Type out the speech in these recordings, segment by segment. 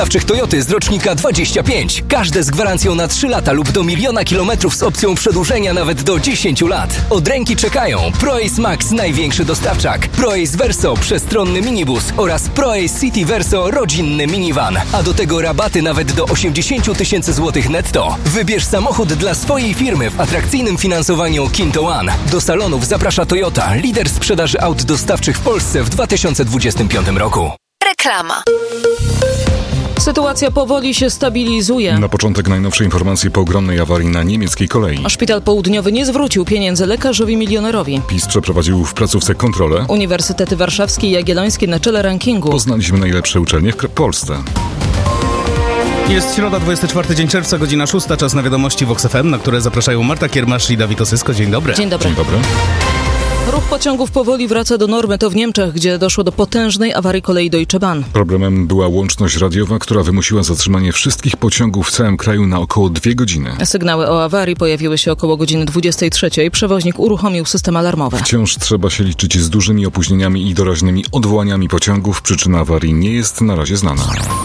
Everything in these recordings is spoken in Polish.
dostawczych Toyoty z rocznika 25. Każde z gwarancją na 3 lata lub do 1 000 000 kilometrów z opcją przedłużenia nawet do 10 lat. Od ręki czekają ProAce Max, największy dostawczak, ProAce Verso, przestronny minibus oraz ProAce City Verso, rodzinny minivan. A do tego rabaty nawet do 80 000 złotych netto. Wybierz samochód dla swojej firmy w atrakcyjnym finansowaniu Kinto One. Do salonów zaprasza Toyota, lider sprzedaży aut dostawczych w Polsce w 2025 roku. Reklama. Sytuacja powoli się stabilizuje. Na początek najnowsze informacje po ogromnej awarii na niemieckiej kolei. Szpital Południowy nie zwrócił pieniędzy lekarzowi milionerowi. PiS przeprowadził w placówce kontrolę. Uniwersytety warszawskie i jagiellońskie na czele rankingu. Poznaliśmy najlepsze uczelnie w Polsce. Jest środa, 24 dzień czerwca, godzina 6, czas na wiadomości Vox FM, na które zapraszają Marta Kiermasz i Dawid Osysko. Dzień dobry. Dzień dobry. Dzień dobry. Ruch pociągów powoli wraca do normy. To w Niemczech, gdzie doszło do potężnej awarii kolei Deutsche Bahn. Problemem była łączność radiowa, która wymusiła zatrzymanie wszystkich pociągów w całym kraju na około 2 godziny. Sygnały o awarii pojawiły się około godziny 23. Przewoźnik uruchomił system alarmowy. Wciąż trzeba się liczyć z dużymi opóźnieniami i doraźnymi odwołaniami pociągów. Przyczyna awarii nie jest na razie znana.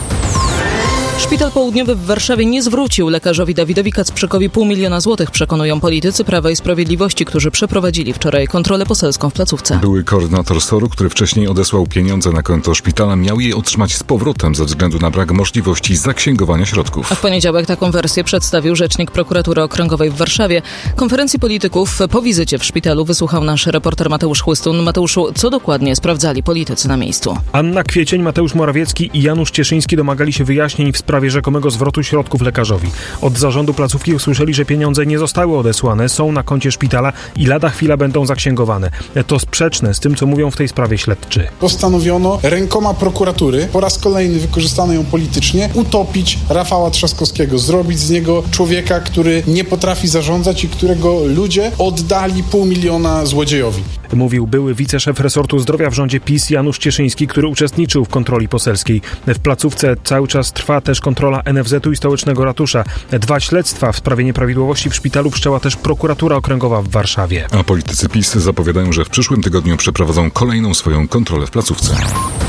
Szpital Południowy w Warszawie nie zwrócił lekarzowi Dawidowi Kacprzykowi 500 000 złotych, przekonują politycy Prawa i Sprawiedliwości, którzy przeprowadzili wczoraj kontrolę poselską w placówce. Były koordynator SOR-u, który wcześniej odesłał pieniądze na konto szpitala, miał je otrzymać z powrotem ze względu na brak możliwości zaksięgowania środków. A w poniedziałek taką wersję przedstawił rzecznik prokuratury okręgowej w Warszawie. Konferencji polityków po wizycie w szpitalu wysłuchał nasz reporter Mateusz Chłystun. Mateuszu, co dokładnie sprawdzali politycy na miejscu? Anna Kwiecień, Mateusz Morawiecki i Janusz Cieszyński domagali się wyjaśnień w sprawie rzekomego zwrotu środków lekarzowi. Od zarządu placówki usłyszeli, że pieniądze nie zostały odesłane, są na koncie szpitala i lada chwila będą zaksięgowane. To sprzeczne z tym, co mówią w tej sprawie śledczy. Postanowiono rękoma prokuratury, po raz kolejny wykorzystano ją politycznie, utopić Rafała Trzaskowskiego, zrobić z niego człowieka, który nie potrafi zarządzać i którego ludzie oddali 500 000 złodziejowi. Mówił były wiceszef resortu zdrowia w rządzie PiS Janusz Cieszyński, który uczestniczył w kontroli poselskiej. W placówce cały czas trwa też kontrola NFZ-u i stołecznego ratusza. 2 śledztwa w sprawie nieprawidłowości w szpitalu wszczęła też prokuratura okręgowa w Warszawie. A politycy PiS zapowiadają, że w przyszłym tygodniu przeprowadzą kolejną swoją kontrolę w placówce.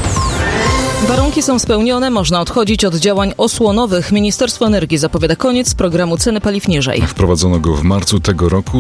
Warunki są spełnione, można odchodzić od działań osłonowych. Ministerstwo Energii zapowiada koniec programu ceny paliw niżej. Wprowadzono go w marcu tego roku.